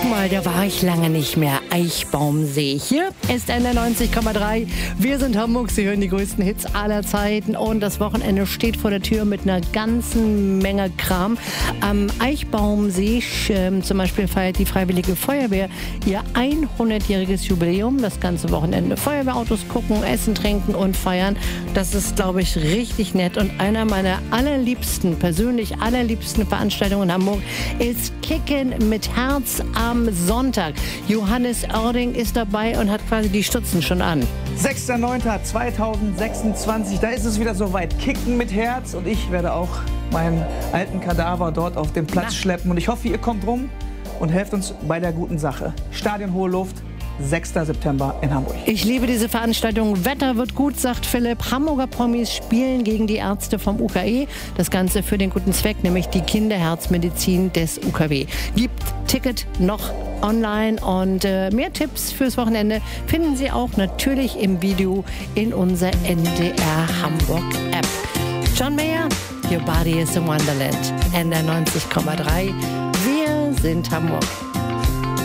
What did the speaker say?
Guck mal, da war ich lange nicht mehr. Eichbaumsee. Hier ist NDR 90,3. Wir sind Hamburg. Sie hören die größten Hits aller Zeiten. Und das Wochenende steht vor der Tür mit einer ganzen Menge Kram. Am Eichbaumsee zum Beispiel feiert die Freiwillige Feuerwehr ihr 100-jähriges Jubiläum. Das ganze Wochenende Feuerwehrautos gucken, essen, trinken und feiern. Das ist, glaube ich, richtig nett. Und einer meiner persönlich allerliebsten Veranstaltungen in Hamburg ist Kicken mit Herz am Sonntag. Johannes Oerding ist dabei und hat quasi die Stutzen schon an. 6.9.2026, da ist es wieder soweit. Kicken mit Herz und ich werde auch meinen alten Kadaver dort auf den Platz schleppen. Und ich hoffe, ihr kommt rum und helft uns bei der guten Sache. Stadion Hohe Luft, 6. September in Hamburg. Ich liebe diese Veranstaltung. Wetter wird gut, sagt Philipp. Hamburger Promis spielen gegen die Ärzte vom UKE. Das Ganze für den guten Zweck, nämlich die Kinderherzmedizin des UKW. Gibt Ticket noch online und mehr Tipps fürs Wochenende finden Sie auch natürlich im Video in unserer NDR Hamburg App. John Mayer, Your Body is a Wonderland. NDR 90,3. Wir sind Hamburg.